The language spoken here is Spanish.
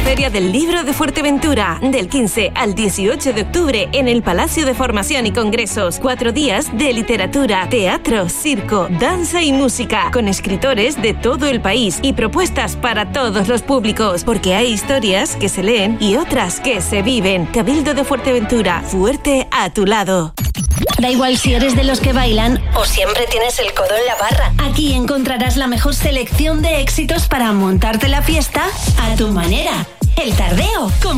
Feria del Libro de Fuerteventura, del 15 al 18 de octubre en el Palacio de Formación y Congresos. 4 días de literatura, teatro, circo, danza y música, con escritores de todo el país y propuestas para todos los públicos, porque hay historias que se leen y otras que se viven. Cabildo de Fuerteventura, fuerte a tu lado. Da igual si eres de los que bailan o siempre tienes el codo en la barra. Aquí encontrarás la mejor selección de éxitos para montarte la fiesta a tu manera. El Tardeo con